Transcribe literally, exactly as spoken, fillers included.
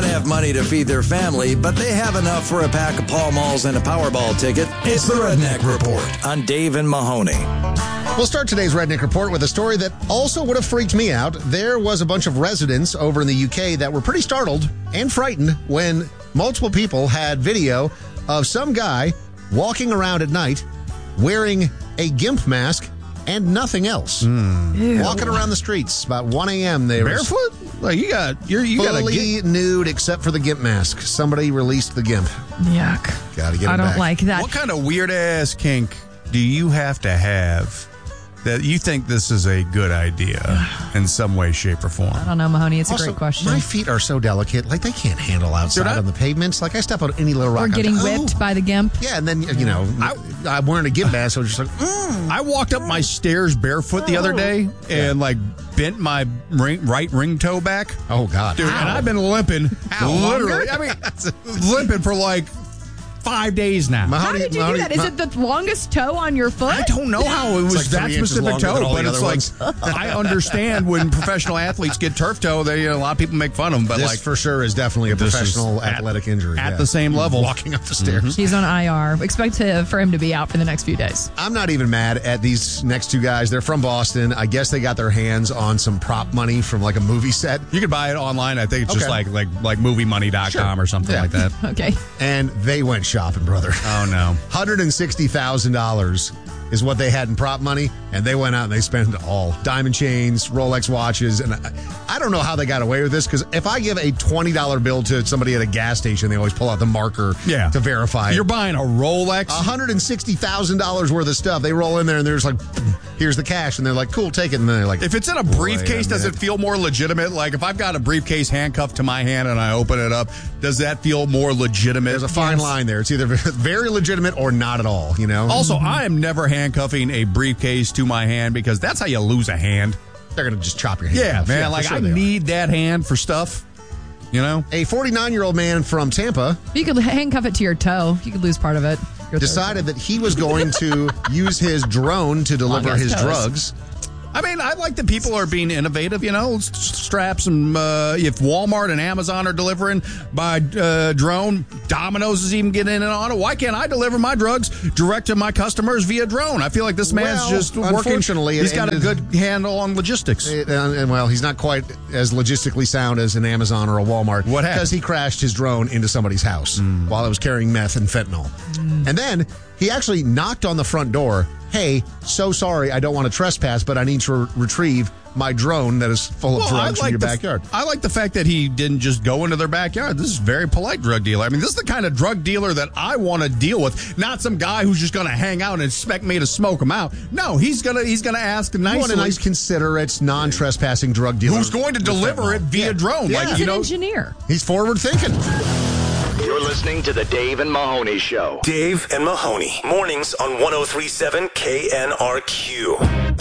not have money to feed their family, but they have enough for a pack of Pall Malls and a Powerball ticket. It's the Redneck Report on Dave and Mahoney. We'll start today's Redneck Report with a story that also would have freaked me out. There was a bunch of residents over in the U K that were pretty startled and frightened when multiple people had video of some guy walking around at night wearing a GIMP mask and nothing else. Mm. Walking around the streets about one a.m. They barefoot? Like you got you're you got fully nude except for the GIMP mask. Somebody released the GIMP. Yuck. Gotta get it I don't back. like that. What kind of weird ass kink do you have to have that you think this is a good idea in some way, shape, or form? I don't know, Mahoney. It's Also, a great question. my feet are so delicate. Like, they can't handle outside Dude, I- on the pavements. Like, I step on any little rock. Or I'm getting just, whipped "Oh." by the GIMP. Yeah, and then, you know, I, I'm wearing a GIMP mask, so it's just like, mm. I walked up my stairs barefoot the other day and like bent my ring, right ring toe back. Oh, God. Dude, and I've been limping, How, literally. longer? I mean, limping for like five days now. Mahoney, How did you Mahoney, do that? Is Ma- it the longest toe on your foot? I don't know how it was like that three inches specific longer toe, than all but the it's other like I understand when professional athletes get turf toe, they a lot of people make fun of them, but This like for sure is definitely a This is professional at- athletic injury. at yeah. the same level. Walking up the stairs. He's on I R. Expect to, for him to be out for the next few days. I'm not even mad at these next two guys. They're from Boston. I guess they got their hands on some prop money from like a movie set. you could buy it online. I think it's just Okay. like like like movie money dot com Sure. or something Yeah. like that. Okay. And they went shopping, brother. Oh no. one hundred sixty thousand dollars is what they had in prop money, and they went out and they spent it all. Diamond chains, Rolex watches, and I, I don't know how they got away with this, because if I give a twenty dollar bill to somebody at a gas station, they always pull out the marker Yeah. to verify. You're buying a Rolex. one hundred sixty thousand dollars worth of stuff. They roll in there and there's like, here's the cash, and they're like, cool, take it. And then they're like, If it's in a wait briefcase, a does it minute. feel more legitimate? Like if I've got a briefcase handcuffed to my hand and I open it up, does that feel more legitimate? There's a fine Yes. line there. It's either very legitimate or not at all, you know? Also, I am never handcuffing a briefcase to my hand because that's how you lose a hand. They're going to just chop your hand Yeah, off. man. for like sure I they are. need that hand for stuff. You know? A forty-nine-year-old man from Tampa You could handcuff it to your toe. You could lose part of it. Your decided that he was going to use his drone to deliver Long-ass his toes. drugs. I mean, I like that people are being innovative, you know, s- strap some, uh, if Walmart and Amazon are delivering by uh, drone, Domino's is even getting in on it. Why can't I deliver my drugs direct to my customers via drone? I feel like this man's Well, just working. unfortunately, it He's got a ended- good handle on logistics. It- and, and, well, he's not quite as logistically sound as an Amazon or a Walmart. What happened? Because he crashed his drone into somebody's house while it was carrying meth and fentanyl. And then he actually knocked on the front door. Hey, so sorry, I don't want to trespass, but I need to re- retrieve my drone that is full of Well, I drugs from like your the, backyard. I like the fact that he didn't just go into their backyard. This is a very polite drug dealer. I mean, this is the kind of drug dealer that I want to deal with. Not some guy who's just going to hang out and expect me to smoke him out. No, he's gonna he's gonna ask You nicely. want a nice, considerate, non-trespassing drug dealer. who's going to deliver Fentanyl. it via Yeah. drone? Yeah. Like He's you an know, engineer. He's forward thinking. You're listening to the Dave and Mahoney Show. Dave and Mahoney, mornings on one oh three point seven K N R Q.